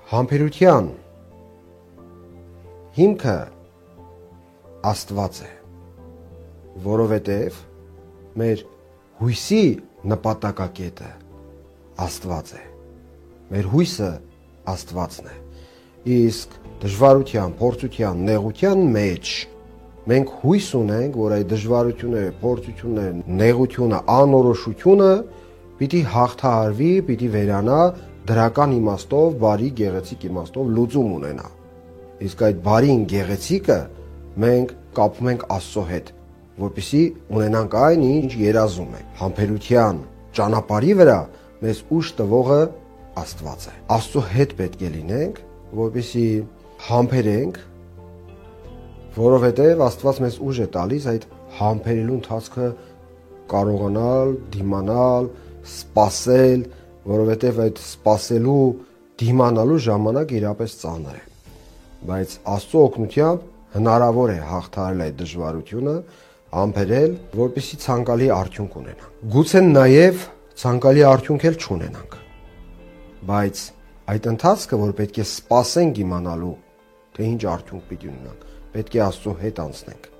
Համբերության հիմքը Աստված է, որովհետև մեր հույսի նպատակակետը Աստված է, մեր հույսը Աստվածն է, իսկ դժվարության, փորձության, նեղության մեջ մենք հույս ունենք, որ այդ դժվարությունները, փորձությունները, նեղությունը, անորոշությունը պիտի հաղթահարվի, պիտի վերանա դրական իմաստով, բարի, գեղեցիկ իմաստով լուծում ունենա։ Իսկ այդ բարին, գեղեցիկը մենք կապում ենք Աստծո հետ, որպեսզի ունենանք այն, ինչ երազում ենք։ Համբերության ճանապարհի վրա մեզ ուժ տվողը Աստված է։ Աստծո հետ պետք է լինենք, որպեսզի համբերենք, որովհետև Աստված մեզ ուժ է տալիս այդ համբերելու ընթացքը կարողանալ, դիմանալ, սպասել, որովհետև այդ սպասելու, դիմանալու ժամանակ իրապես ծանր է։ Բայց Աստծո օգնությամբ հնարավոր է հաղթահարել այդ դժվարությունը, համբերել, որպեսզի ցանկալի արդյունք ունենանք։ Գուցե նաև ցանկալի արդյունք էլ չունենանք։ Բայց այդ ընթացքը, որ պետք է սպասենք իմանալու, թե ինչ արդյունք պիտի ունենանք, պետք է Աստծո հետ անցնենք։